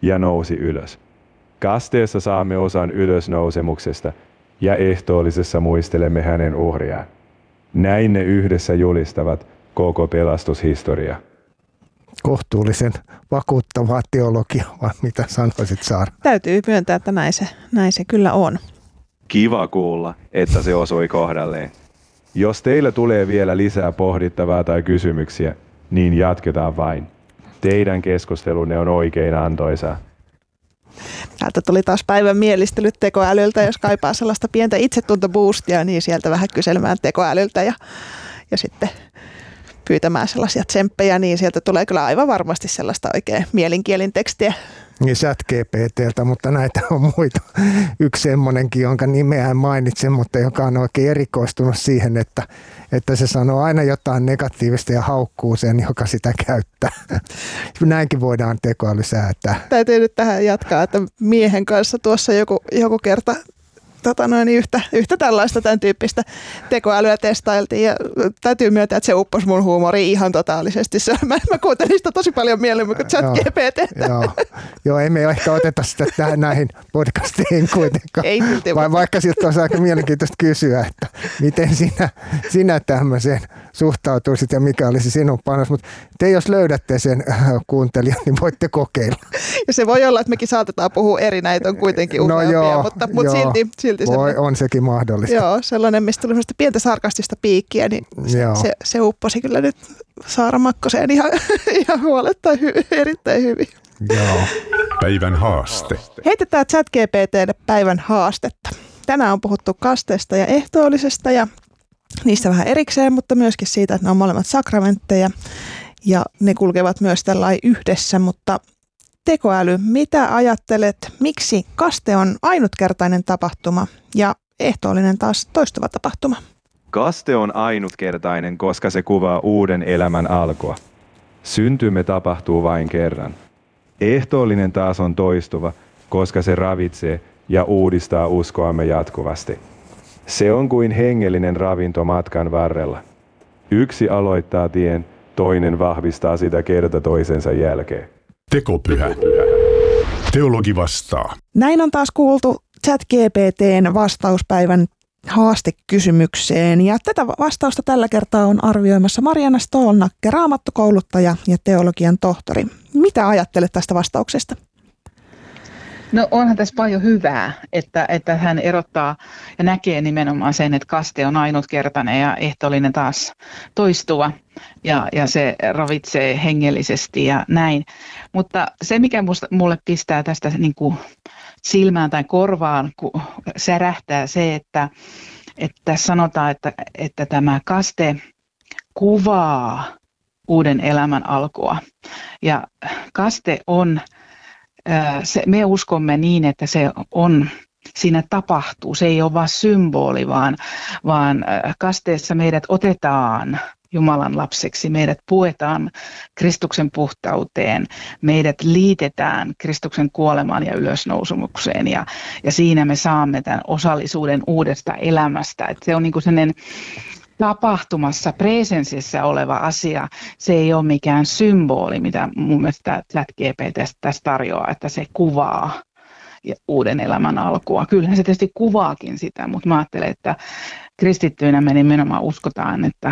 ja nousi ylös. Kasteessa saamme osan ylösnousemuksesta ja ehtoollisessa muistelemme hänen uhriaan. Näin ne yhdessä julistavat koko pelastushistoria. Kohtuullisen vakuuttavaa teologiaa, vai mitä sanoisit, Saara? Täytyy myöntää, että näin se kyllä on. Kiva kuulla, että se osui kohdalleen. Jos teillä tulee vielä lisää pohdittavaa tai kysymyksiä, niin jatketaan vain. Teidän keskustelunne on oikein antoisaa. Täältä tuli taas päivän mielistelyt tekoälyltä, jos kaipaa sellaista pientä itsetuntoboostia, niin sieltä vähän kyselemään tekoälyltä ja sitten pyytämään sellaisia tsemppejä, niin sieltä tulee kyllä aivan varmasti sellaista oikein mielinkielin tekstiä. Niin ChatGPT:ltä, mutta näitä on muita. Yksi semmoinenkin, jonka nimeä en mainitse, mutta joka on oikein erikoistunut siihen, että se sanoo aina jotain negatiivista ja haukkuu sen, joka sitä käyttää. Näinkin voidaan tekoäly säätää. Täytyy nyt tähän jatkaa, että miehen kanssa tuossa joku kerta yhtä tällaista tämän tyyppistä tekoälyä testailtiin ja täytyy myöntää, että se upposi mun huumoriin ihan totaalisesti. Mä kuuntelin sitä tosi paljon mieluummin kuin ChatGPT. Joo, ei me ehkä oteta sitä näihin podcasteihin kuitenkaan. Ei, vaikka siltä olisi aika mielenkiintoista kysyä, että miten sinä tämmöiseen suhtautuisit ja mikä olisi sinun panos. Mutta te jos löydätte sen kuuntelijan, niin voitte kokeilla. Ja se voi olla, että mekin saatetaan puhua eri, näitä on kuitenkin useampia, mutta silti on sekin mahdollista. Joo, sellainen, mistä tuli pientä sarkastista piikkiä, niin se upposi kyllä nyt Saara Makkoseen ihan huolettain erittäin hyvin. Joo. Päivän haaste. Heitetään ChatGPT:lle päivän haastetta. Tänään on puhuttu kasteesta ja ehtoollisesta ja niistä vähän erikseen, mutta myöskin siitä, että ne on molemmat sakramentteja ja ne kulkevat myös tällainen yhdessä, mutta tekoäly, mitä ajattelet, miksi kaste on ainutkertainen tapahtuma ja ehtoollinen taas toistuva tapahtuma? Kaste on ainutkertainen, koska se kuvaa uuden elämän alkua. Syntymme tapahtuu vain kerran. Ehtoollinen taas on toistuva, koska se ravitsee ja uudistaa uskoamme jatkuvasti. Se on kuin hengellinen ravinto matkan varrella. Yksi aloittaa tien, toinen vahvistaa sitä kerta toisensa jälkeen. Tekopyhä. Teologi vastaa. Näin on taas kuultu ChatGPT:n vastauspäivän haastekysymykseen. Ja tätä vastausta tällä kertaa on arvioimassa Marianna Stolnakke, raamattukouluttaja ja teologian tohtori. Mitä ajattelet tästä vastauksesta? No onhan tässä paljon hyvää, että hän erottaa ja näkee nimenomaan sen, että kaste on ainutkertainen ja ehtoollinen taas toistuva ja se ravitsee hengellisesti ja näin. Mutta se, mikä mulle pistää tästä niin kuin silmään tai korvaan, kun särähtää se, että sanotaan, että tämä kaste kuvaa uuden elämän alkua ja kaste on... Me uskomme niin, että se on, siinä tapahtuu, se ei ole vain symboli, vaan kasteessa meidät otetaan Jumalan lapseksi, meidät puetaan Kristuksen puhtauteen, meidät liitetään Kristuksen kuolemaan ja ylösnousumukseen ja siinä me saamme tämän osallisuuden uudesta elämästä. Että se on niin kuin sellainen tapahtumassa, presensissä oleva asia, se ei ole mikään symboli, mitä mun mielestä ChatGPT tässä tarjoaa, että se kuvaa uuden elämän alkua. Kyllähän se tietysti kuvaakin sitä, mutta mä ajattelen, että kristittyinä me nimenomaan uskotaan, että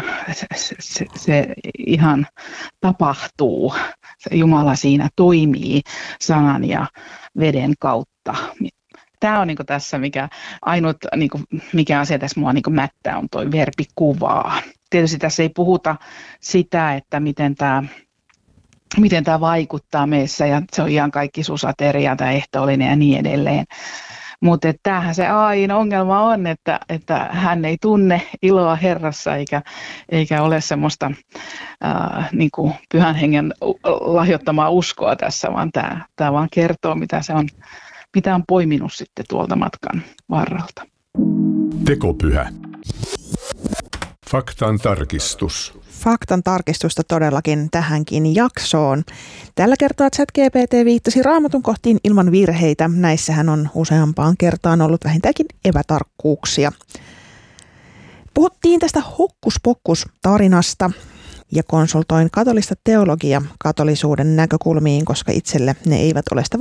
se ihan tapahtuu. Jumala siinä toimii sanan ja veden kautta. Tämä on niinku tässä ainut mikä asia tässä mua mättää on toi verbi kuvaa. Tietysti tässä ei puhuta sitä, että miten tämä vaikuttaa meissä ja se on ihan kaikki susateria tai ehtoollinen ja niin edelleen. Mutta tämähän se aina ongelma on, että hän ei tunne iloa Herrassa eikä ole semmoista niinku pyhän hengen lahjoittamaa uskoa tässä, vaan tämä vaan kertoo, mitä on poiminut sitten tuolta matkan varrelta. Tekopyhä. Faktan tarkistus. Faktan tarkistusta todellakin tähänkin jaksoon. Tällä kertaa ChatGPT viittasi Raamatun kohtiin ilman virheitä. Näissähän on useampaan kertaan ollut vähintäänkin epätarkkuuksia. Puhuttiin tästä hokkuspokkus-tarinasta ja konsultoin katolista teologia katolisuuden näkökulmiin, koska itselle ne eivät ole sitä